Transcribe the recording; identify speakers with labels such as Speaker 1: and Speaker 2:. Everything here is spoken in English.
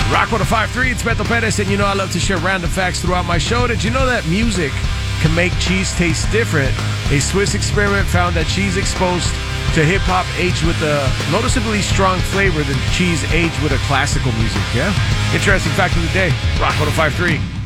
Speaker 1: Rock 105.3, it's Beto Perez, and you know I love to share random facts throughout my show. Did you know that music can make cheese taste different? A Swiss experiment found that cheese exposed to hip-hop aged with a noticeably strong flavor than cheese aged with a classical music, yeah? Interesting fact of the day, Rock 105.3.